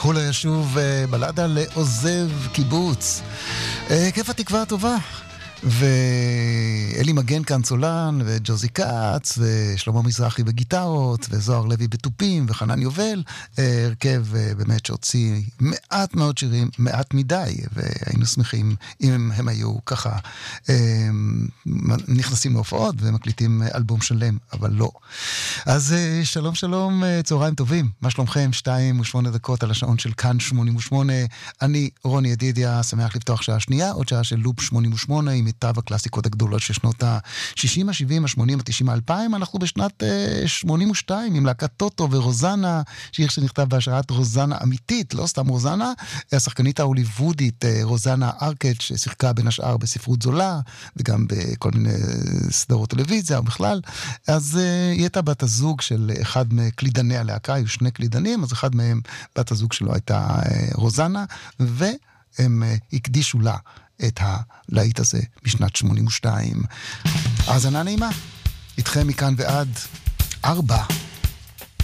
כולה ישוב בלדה לעוזב קיבוץ. כיף התקווה הטובה. ואלי מגן כאן צולן, וג'וזי קאץ, ושלמה מזרחי בגיטרות, וזוהר לוי בטופים, וחנן יובל, הרכב באמת שהוציא מעט מאוד שירים, מעט מדי, והיינו שמחים אם הם היו ככה נכנסים להופעות ומקליטים אלבום שלם, אבל לא. אז שלום שלום, צהריים טובים, מה שלומכם? 2:08 על השעון של כאן 88, אני רוני ידידיה, שמח לפתוח שעה שנייה, עוד שעה של לופ 88, עם מיטב הקלאסיקות הגדולות של שנות ה-60, ה-70, ה-80, ה-90, ה-2000. אנחנו בשנת 82 עם להקת טוטו ורוזנה, שיר שנכתב בהשראת רוזנה אמיתית, לא סתם רוזנה, השחקנית ההוליוודית רוזנה ארקט, ששיחקה בין השאר בספרות זולה, וגם בכל מיני סדרות טלוויזיה ובכלל. אז היא הייתה בת הזוג של אחד מקלידני הלהקה, היו שני קלידנים, אז אחד מהם בת הזוג שלו הייתה רוזנה, והם הקדישו לה את הלהיט הזה בשנת 82. האזנה נעימה, איתכם מכאן ועד 4.